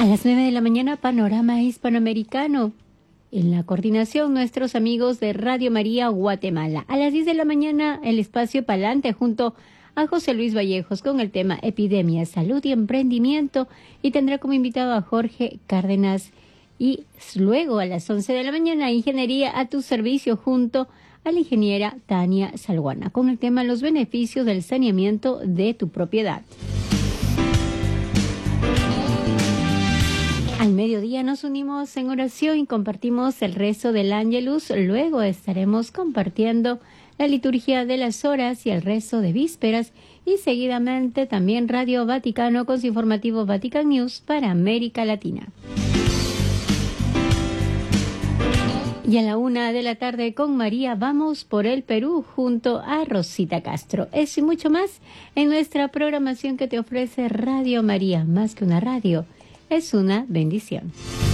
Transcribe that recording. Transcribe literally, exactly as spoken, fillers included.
las nueve de la mañana, Panorama Hispanoamericano. En la coordinación, nuestros amigos de Radio María Guatemala. A las diez de la mañana, el espacio Palante junto a José Luis Vallejos con el tema Epidemia, Salud y Emprendimiento. Y tendrá como invitado a Jorge Cárdenas. Y luego, a las once de la mañana, Ingeniería a tu servicio junto a la ingeniera Tania Salguana con el tema Los beneficios del saneamiento de tu propiedad. Al mediodía nos unimos en oración y compartimos el rezo del Ángelus. Luego estaremos compartiendo la liturgia de las horas y el rezo de vísperas. Y seguidamente también Radio Vaticano con su informativo Vatican News para América Latina. Y a la una de la tarde con María vamos por el Perú junto a Rosita Castro. Eso y mucho más en nuestra programación que te ofrece Radio María. Más que una radio, es una bendición.